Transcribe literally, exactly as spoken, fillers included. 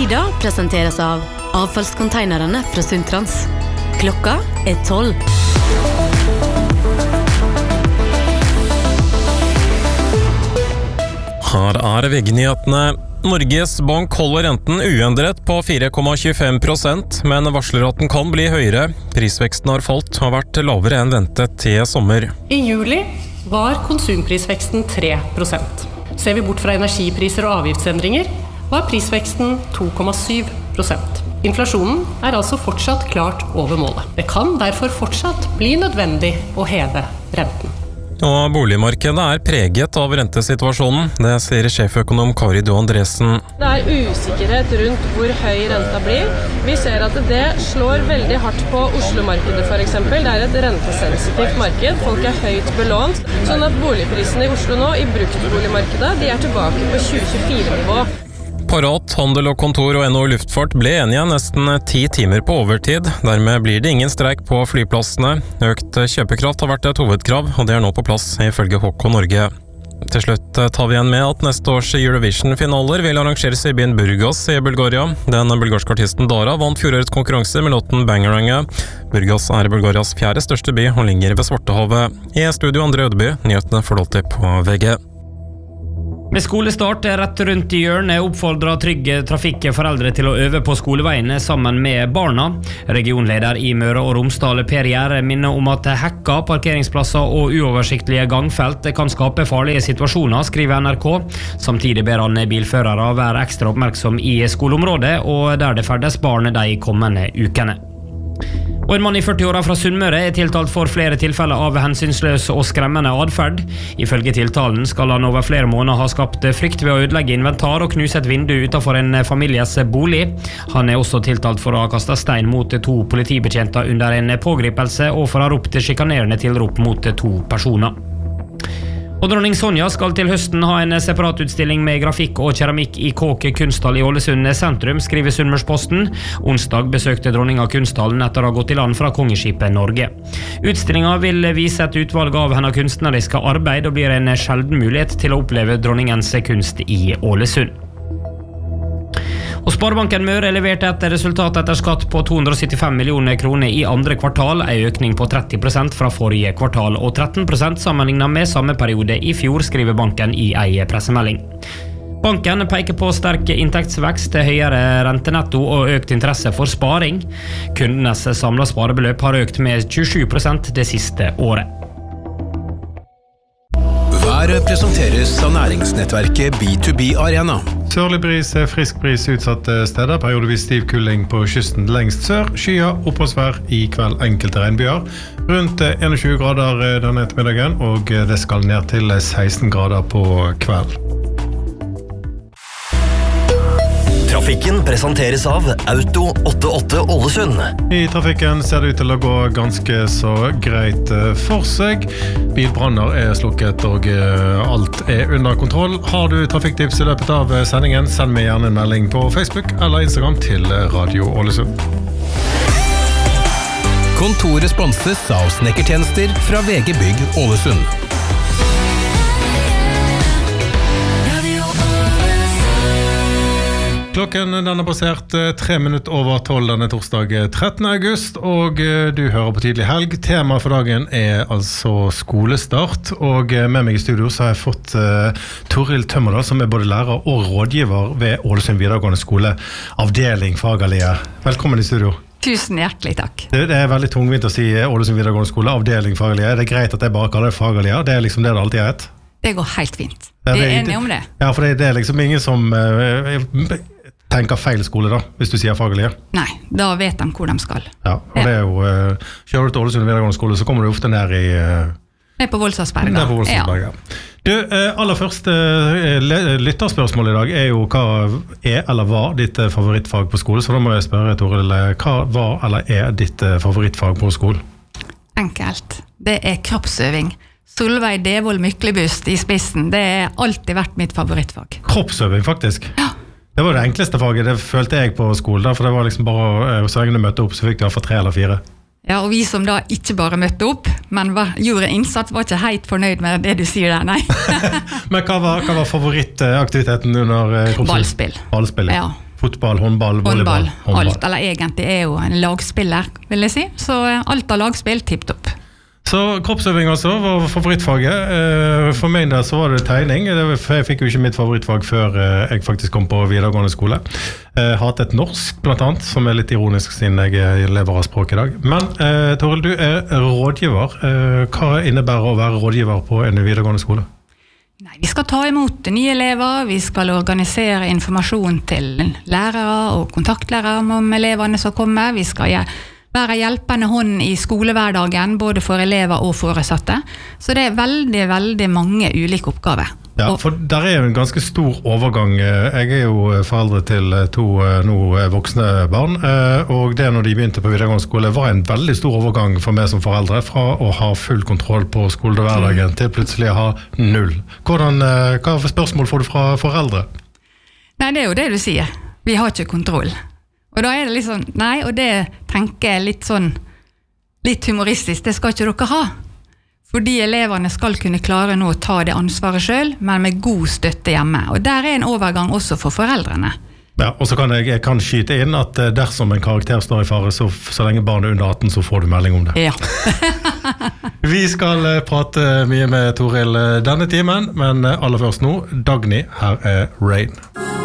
Lyda presenteres av avfallskonteinerne fra Sundtrans. Klokka er tolv. Her er V G-nyhetene. Norges Bank holder renten uendret på fire komma tjuefem prosent, men varsler at den kan bli høyere. Prisveksten har falt og har vært lavere enn ventet til sommer. I juli var konsumprisveksten tre prosent. Ser vi bort fra energipriser og avgiftsendringer, var prisveksten to komma syv prosent. Inflasjonen er altså fortsatt klart over målet. Det kan derfor fortsatt bli nødvendig å heve renten. Og boligmarkedet er preget av rentesituasjonen, det sier sjeføkonom Kari Do Andresen. Det er usikkerhet rundt hvor høy renta blir. Vi ser at det slår veldig hardt på Oslo-markedet for eksempel. Det er et rentesensitivt marked, folk er høyt belånt, sånn at boligprisene i Oslo nå i bruktboligmarkedet, de er tilbake på tjue tjuefire-nivå. Parat, Handel og Kontor og N H O Luftfart ble enige nesten ti timer på overtid. Dermed blir det ingen streik på flyplassene. Økt kjøpekraft har vært et hovedkrav, og det er nå på plass ifølge H K Norge. Til slutt tar vi igjen med at neste års Eurovision-finaler vil arrangeres i byen Burgas i Bulgaria. Den bulgarske artisten Dara vant fjorårets konkurranse med låten Bangaranga. Burgas er Bulgarias fjerde største by og ligger ved Svartehavet. I studio André Ødeby, nyhetene får alltid på V G. Med skolestart rett rundt i hjørnet oppfordrer Trygge Trafikk foreldre til å øve på skoleveiene sammen med barna. Regionleder i Møre og Romsdal Per Gjære minner om at hekka, parkeringsplasser og uoversiktlige gangfelt kan skape farlige situasjoner, skriver N R K. Samtidig ber han bilførere være ekstra oppmerksom i skoleområdet og der det ferdes barn de kommende ukene. Og en mann i førti-åra fra Sunnmøre er tiltalt for flere tilfeller av hensynsløs og skremmende adferd. Ifølge tiltalen skal han over flere måneder ha skapt frykt ved å ødelegge inventar og knuse et vindu utenfor en families bolig. Han er også tiltalt for å ha kastet stein mot to politibetjenter under en pågripelse og for å ha ropt sjikanerende tilrop mot to personer. Og dronning Sonja skal til høsten ha en separatutstilling med grafikk og keramikk i Kåke kunsthall i Ålesund sentrum, skriver Sunnmørsposten. Onsdag besøkte dronninga kunsthallen etter å ha gått i land fra kongeskipet Norge. Utstillinga vil vise et utvalg av hennes kunstneriske arbeid og blir en sjelden mulighet til å oppleve dronningens kunst i Ålesund. Og Sparebanken Møre leverte et resultat etter skatt på to hundre og syttifem millioner kroner i andre kvartal, en økning på tretti prosent fra forrige kvartal og tretten prosent sammenlignet med samme periode i fjor, skriver banken i en pressemelding. Banken peker på sterk inntektsvekst, høyere rentenetto og økt interesse for sparing. Kundenes samlede sparebeløp har økt med tjuesju prosent det siste året. Været presenteres av næringsnettverket B to B Arena. Sørlig bris, frisk bris utsatte steder, periodevis stiv kulling på kysten lengst sør, skyer, oppholdsvær i kveld enkelte regnbyer, rundt tjueen grader denne ettermiddagen, og det skal ned til seksten grader på kveld. Trafikken presenteres av Auto åttiåtte Ålesund. I trafikken ser det ut til å gå ganske så greit for seg. Bilbranner er slukket og alt er under kontroll. Har du trafikktips i løpet av sendingen, send meg gjerne en melding på Facebook eller Instagram til Radio Ålesund. Kontoret sponses av snekkertjenester fra V G Bygg Ålesund. Klokken den er basert tre minutter over tolv denne torsdag trettende august, og du hører på Tidlig helg. Tema for dagen er altså skolestart, og med meg i studio så har jeg fått uh, Toril Tømmerdal, som er både lærer og rådgiver ved Ålesund videregående skole, avdeling fagalier. Velkommen i studio. Tusen hjertelig takk. Det, det er veldig tungvint å si Ålesund videregående skole, avdeling fagalier. Det er greit at jeg bare kaller det fagalier, det er liksom det det alltid er et. Det går helt fint. Vi er enige om det. Ja, for det, det er liksom ingen som uh, tenker feil skole da, hvis du sier faglige. Nei, da vet de hvor de skal. Ja, og ja. Det er jo, uh, kjører du til Ålesund videregående skole, så kommer du ofte ned i... Uh, ned på Voldsasberg. Ned på Voldsasberg, ja. ja. Du, uh, aller første uh, lytterspørsmål i dag er jo hva er eller var ditt uh, favorittfag på skole, så da må jeg spørre, Toril, hva var eller er ditt uh, favorittfag på skole? Enkelt. Det er kroppsøving. Solveig Devold Myklebust i spissen, det har alltid vært mitt favorittfag. Kroppsøving, faktisk? Ja. Det var det enkleste faget, det følte jeg på skolen, da, for det var liksom bare, så lenge du møtte opp, så fikk du i hvert fall tre eller fire. Ja, og vi som da ikke bare møtte opp, men var, gjorde innsats, var ikke helt fornøyd med det du sier der, nei. Men hva var, hva var favorittaktiviteten under kroppsøving? Ballspill. Ballspill, ja. Fotball, håndball, volleyball. Håndball, alt, eller egentlig er jo en lagspiller, vil jeg si. Så alt av lagspill, tipp-topp. Så kroppsøving altså var favorittfaget. For meg der så var det tegning. Jeg fikk jo ikke mitt favorittfag før jeg faktisk kom på videregående skole. Jeg hatet norsk, blant annet, som er litt ironisk siden jeg lever av språk i dag. Men Toril, du er rådgiver. Hva innebærer å være rådgiver på en videregående skole? Nei, vi skal ta imot nye elever, vi skal organisere informasjon til lærere og kontaktlærere om elevene som kommer. Vi skal gjøre være hjelpende hånd i skolehverdagen, både for elever og foresatte. Så det er veldig, veldig mange ulike oppgaver. Ja, for der er jo en ganske stor overgang. Jeg er jo foreldre til to nå voksne barn, og det når de begynte på videregående skole var en veldig stor overgang for meg som foreldre, fra å ha full kontroll på skolehverdagen til plutselig å ha null. Hvordan, hva for spørsmål får du fra foreldre? Nei, det er jo det du sier. Vi har ikke kontroll. Og da er det litt sånn, nei, og det tenker jeg litt sånn, litt humoristisk, det skal ikke dere ha. Fordi elevene skal kunne klare nå å ta det ansvaret selv, men med god støtte hjemme. Og der er en overgang også for foreldrene. Ja, og så kan jeg, jeg kan skyte inn at dersom en karakter står i fare, så, så lenge barnet er under atten, så får du melding om det. Ja. Vi skal prate mye med Toril denne timen, men aller først nå, Dagny, her er Rain.